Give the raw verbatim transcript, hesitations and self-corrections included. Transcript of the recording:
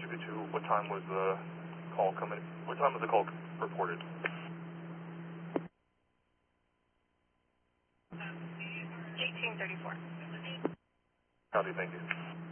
two two, what time was the call coming? What time was the call reported? eighteen thirty-four. Copy, thank you.